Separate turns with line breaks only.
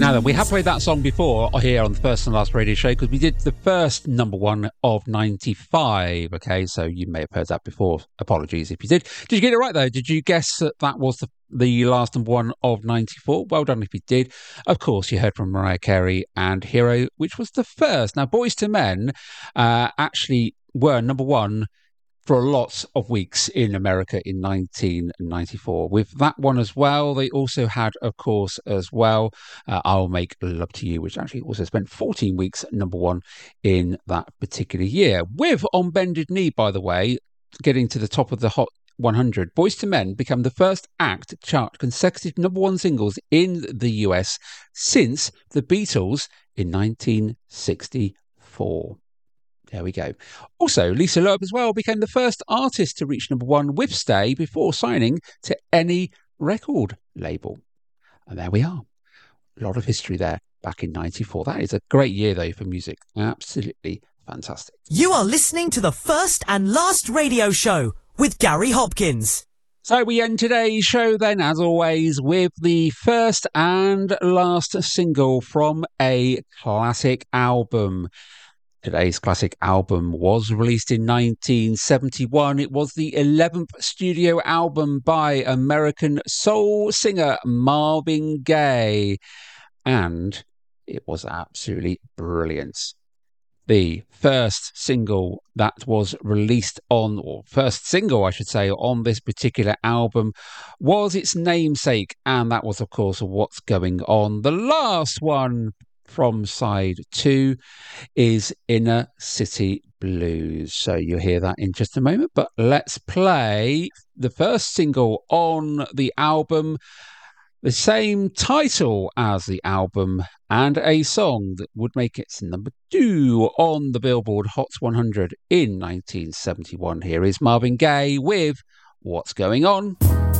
Now then, we have played that song before here on the First and Last Radio Show because we did the first number one of 95. Okay, so you may have heard that before. Apologies if you did. Did you get it right though? Did you guess that that was the last number one of 94? Well done if you did. Of course, you heard from Mariah Carey and Hero, which was the first. Now, Boyz II Men actually were number one for lots of weeks in America in 1994. With that one as well, they also had, of course, as well, I'll Make Love to You, which actually also spent 14 weeks at number one in that particular year. With On Bended Knee, by the way, getting to the top of the Hot 100, Boyz II Men become the first act to chart consecutive number one singles in the US since the Beatles in 1964. There we go. Also, Lisa Loeb as well became the first artist to reach number one with Stay before signing to any record label. And there we are. A lot of history there back in 94. That is a great year, though, for music. Absolutely fantastic.
You are listening to the First and Last Radio Show with Gary Hopkins.
So we end today's show then, as always, with the first and last single from a classic album. Today's classic album was released in 1971. It was the 11th studio album by American soul singer Marvin Gaye, and it was absolutely brilliant. The first single that was released on, or first single, I should say, on this particular album was its namesake, and that was, of course, What's Going On. The last one from side 2 is Inner City Blues. So you'll hear that in just a moment, but let's play the first single on the album, the same title as the album, and a song that would make it number 2 on the Billboard Hot 100 in 1971. Here is Marvin Gaye with What's Going On.